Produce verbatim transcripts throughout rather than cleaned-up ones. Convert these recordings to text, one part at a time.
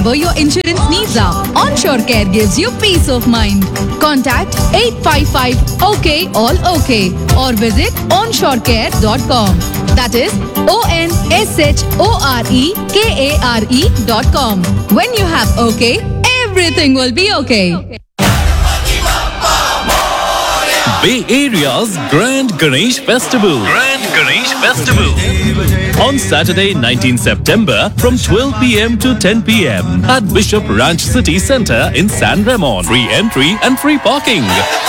whatever your insurance needs are. Onshore Care gives you peace of mind. Contact eight five five O K all OK or visit onshore care dot com. That is O N S H O R E K A R E dot com. When you have OK, everything will be okay. Bay Area's Grand Ganesh Festival. Grand Ganesh Festival. On Saturday, nineteenth September from twelve p.m. to ten p.m. at Bishop Ranch City Centre in San Ramon. Free entry and free parking.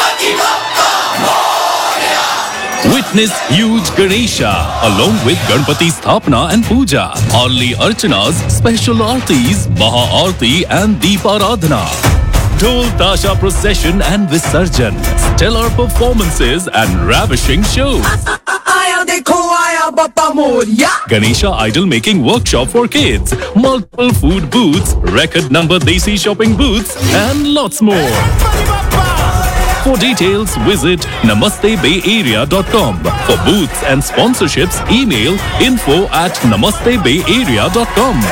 Witness huge Ganesha along with Ganpati Sthapana and Puja, Arli Archanas, special Aartis, Maha Aarti and Deeparadhana. Dhol Tasha procession and Visarjan, stellar performances and ravishing shows. Ganesha idol making workshop for kids, multiple food booths, record number Desi shopping booths and lots more. For details, visit namaste bay area dot com. For booths and sponsorships, email info at namaste bay area dot com.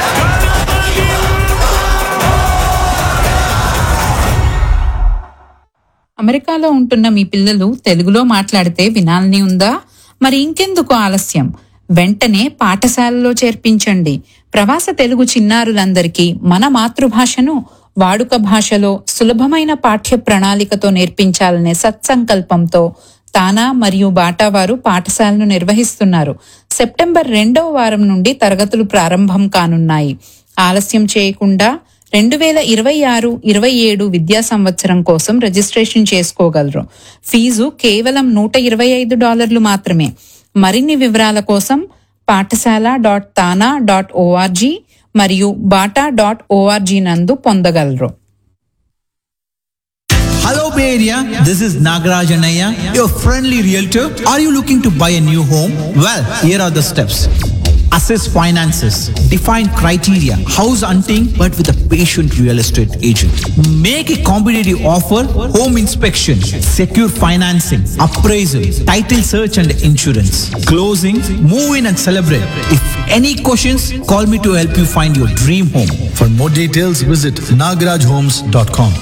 అమెరికాలో ఉంటున్న మీ పిల్లలు తెలుగులో మాట్లాడితే వినాలని ఉందా? మరి ఇంకెందుకు ఆలస్యం? వెంటనే పాఠశాలలో చేర్పించండి. ప్రవాస తెలుగు చిన్నారులందరికీ మన మాతృభాషను వాడుక భాషలో సులభమైన పాఠ్య ప్రణాళికతో నేర్పించాలనే సత్సంకల్పంతో తానా మరియు బాటా వారు పాఠశాలను నిర్వహిస్తున్నారు. సెప్టెంబర్ రెండవ వారం నుండి తరగతులు ప్రారంభం కానున్నాయి. ఆలస్యం చేయకుండా రెండు వేల ఇరవై ఆరు ఇరవై ఏడు విద్యా సంవత్సరం కోసం రిజిస్ట్రేషన్ చేసుకోగలరు. ఫీజు కేవలం నూట ఇరవై ఐదు డాలర్లు మాత్రమే. మరిన్ని వివరాల కోసం పాఠశాల డాట్ తానా డాట్ ఓఆర్జీ మరియు బాటా డాట్ ఓఆర్జీ నందు పొందగలరు. Hello Bay Area, this is Nagaraj Anaya, your friendly realtor. Are you looking to buy a new home? Well, here are the steps. Assess finances, define criteria, house hunting but with a patient real estate agent. Make a competitive offer, home inspection, secure financing, appraisal, title search and insurance, closing, move in and celebrate. If any questions, call me to help you find your dream home. For more details, visit nagaraj homes dot com.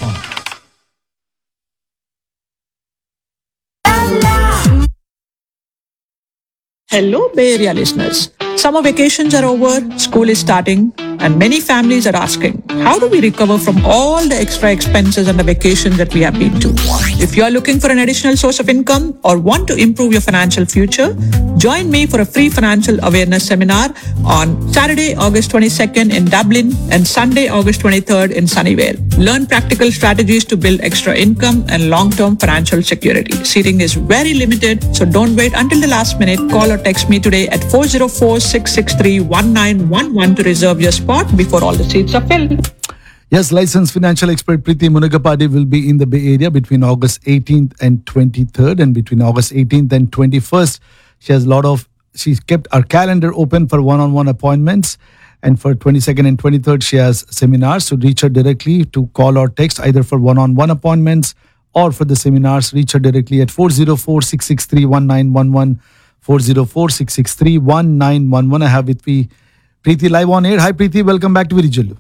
Hello Bay Area listeners. Summer vacations are over, school is starting, and many families are asking, how do we recover from all the extra expenses and the vacations that we have been to? If you are looking for an additional source of income or want to improve your financial future, join me for a free financial awareness seminar on Saturday, August twenty-second in Dublin and Sunday, August twenty-third in Sunnyvale. Learn practical strategies to build extra income and long-term financial security. Seating is very limited, so don't wait until the last minute. Call or text me today at four zero four, six six three, one nine one one to reserve your spot before all the seats are filled. Yes, licensed financial expert Preeti Munagapadi will be in the Bay Area between August eighteenth and twenty-third, and between August eighteenth and twenty-first, she has a lot of, she's kept our calendar open for one-on-one appointments, and for twenty-second and twenty-third, she has seminars. So reach her directly to call or text either for one-on-one appointments or for the seminars. Reach her directly at four zero four, six six three, one nine one one, four zero four, six six three, one nine one one. I have with me Preeti live on air. Hi Preeti, welcome back to Virijulu.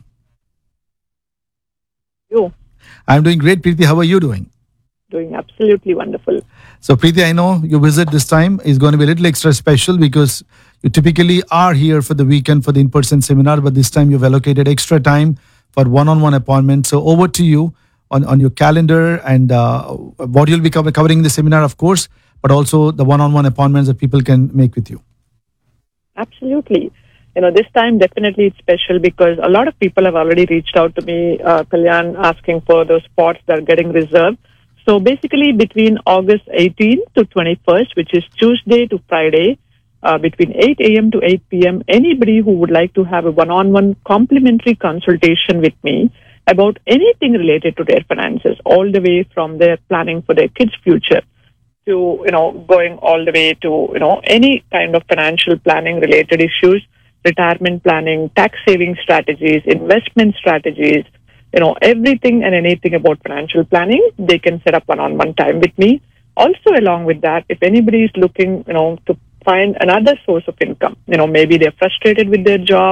You? I'm doing great, Preeti. How are you doing? Doing absolutely wonderful. So Preeti, I know your visit this time is going to be a little extra special because you typically are here for the weekend for the in-person seminar, but this time you've allocated extra time for one-on-one appointments. So over to you on, on your calendar and uh, what you'll be co- covering in the seminar, of course, but also the one-on-one appointments that people can make with you. Absolutely. You know, this time definitely it's special because a lot of people have already reached out to me, uh, Kalyan, asking for those spots that are getting reserved. So basically between August eighteenth to twenty-first, which is Tuesday to Friday, uh, between eight a.m. to eight p.m., anybody who would like to have a one-on-one complimentary consultation with me about anything related to their finances, all the way from their planning for their kids' future to, you know, going all the way to, you know, any kind of financial planning related issues, retirement planning, tax saving strategies, investment strategies, you know, everything and anything about financial planning, they can set up one-on-one time with me. Also, along with that, if anybody is looking, you know, to find another source of income, you know, maybe they're frustrated with their job,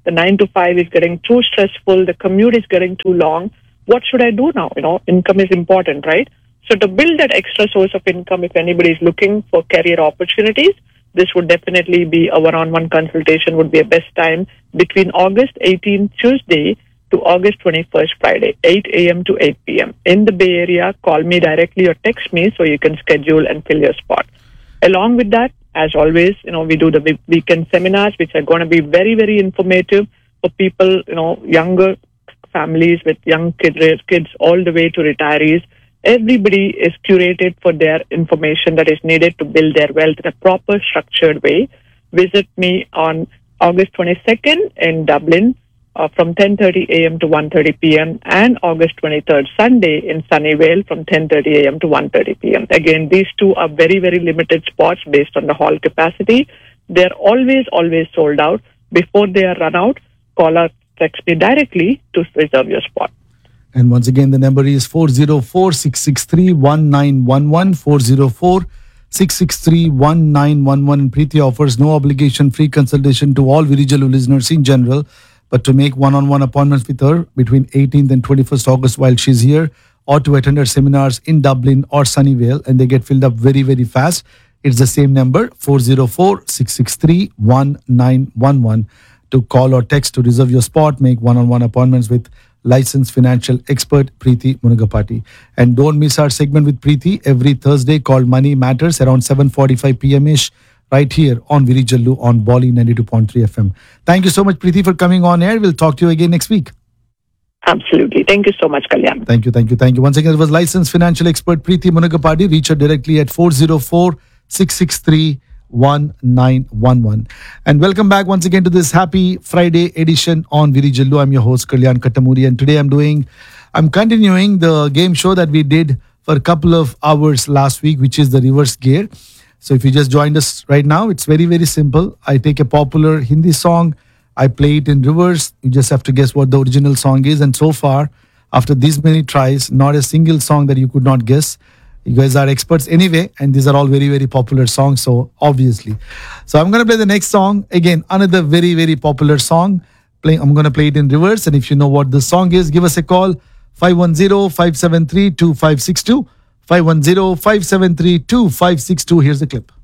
the nine to five is getting too stressful, the commute is getting too long. What should I do now? You know, income is important, right? So to build that extra source of income, if anybody is looking for career opportunities, this would definitely be a one-on-one consultation would be a best time between August eighteenth, Tuesday, to August twenty-first, Friday, eight a.m. to eight p.m. In the Bay Area, call me directly or text me so you can schedule and fill your spot. Along with that, as always, you know, we do the weekend seminars, which are going to be very, very informative for people, you know, younger families with young kids, kids all the way to retirees. Everybody is curated for their information that is needed to build their wealth in a proper, structured way. Visit me on August twenty-second in Dublin uh, from ten thirty a.m. to one thirty p.m. and August twenty-third, Sunday in Sunnyvale from ten thirty a.m. to one thirty p.m. Again, these two are very, very limited spots based on the hall capacity. They're always, always sold out. Before they are run out, call or text me directly to reserve your spot. And once again, the number is four zero four, six six three, one nine one one, four zero four, six six three, one nine one one. Preeti offers no obligation free consultation to all Virijalu listeners in general, but to make one-on-one appointments with her between eighteenth and twenty-first August while she's here, or to attend her seminars in Dublin or Sunnyvale, and they get filled up very, very fast. It's the same number, four zero four, six six three, one nine one one. To call or text to reserve your spot, make one-on-one appointments with licensed financial expert Preeti Munagapati. And don't miss our segment with Preeti every Thursday called Money Matters around seven forty-five p.m. ish right here on Virijallu on Bali ninety-two point three F M. Thank you so much, Preeti, for coming on air. We'll talk to you again next week. Absolutely. Thank you so much, Kalyan. Thank you, thank you, thank you. Once again, it was licensed financial expert Preeti Munagapati. Reach her directly at four zero four, six six three, one nine one one. And welcome back once again to this happy Friday edition on Virijallu. I'm your host Kalyan Kattamuri, and today I'm doing, I'm continuing the game show that we did for a couple of hours last week, which is the reverse gear. So if you just joined us right now, it's very, very simple. I take a popular Hindi song, I play it in reverse. You just have to guess what the original song is. And so far, after these many tries, not a single song that you could not guess. You guys are experts anyway, and these are all very, very popular songs, so obviously. So I'm going to play the next song. Again, another very, very popular song. Play, I'm going to play it in reverse, and if you know what the song is, give us a call, five one zero, five seven three, two five six two, five one zero, five seven three, two five six two. Here's the clip.